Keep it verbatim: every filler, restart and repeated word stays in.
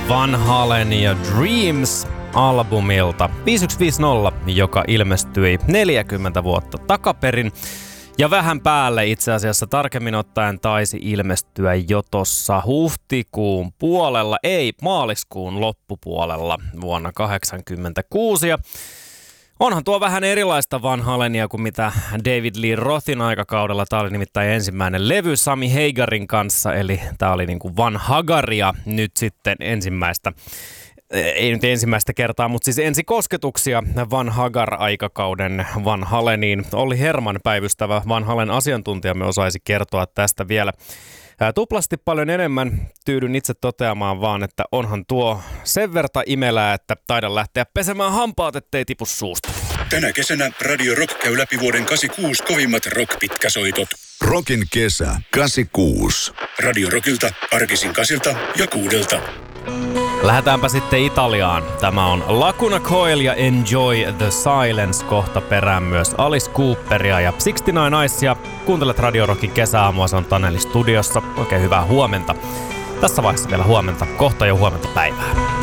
Van Halen ja Dreams-albumilta viisi yksi viisi nolla, joka ilmestyi neljäkymmentä vuotta takaperin. Ja vähän päälle itse asiassa tarkemmin ottaen taisi ilmestyä jo tuossa huhtikuun puolella, ei maaliskuun loppupuolella vuonna kahdeksankymmentäkuusi. Ja onhan tuo vähän erilaista Van Halenia kuin mitä David Lee Rothin aikakaudella. Tämä oli nimittäin ensimmäinen levy Sammy Hagarin kanssa, eli tämä oli niin kuin Van Hagaria nyt sitten ensimmäistä. Ei nyt ensimmäistä kertaa, mutta siis ensikosketuksia Van Hagar-aikakauden Van Haleniin. Olli Herman, päivystävä Van Halen asiantuntijamme, osaisi kertoa tästä vielä tuplasti paljon enemmän. Tyydyn itse toteamaan vaan, että onhan tuo sen verta imelää, että taidan lähteä pesemään hampaat, ettei tipu suusta. Tänä kesänä Radio Rock käy läpi vuoden kahdeksankymmentäkuusi kovimmat rock-pitkäsoitot. Rockin kesä kahdeksankymmentäkuusi. Radio Rockilta arkisin kasilta ja kuudelta. Lähdetäänpä sitten Italiaan. Tämä on Lacuna Coil ja Enjoy the Silence, kohta perään myös Alice Cooperia ja sixty-nine Icea. Kuuntelet Radio Rockin kesäaamua, se on Taneli studiossa. Oikein hyvää huomenta. Tässä vaiheessa vielä huomenta, kohta jo huomenta päivää.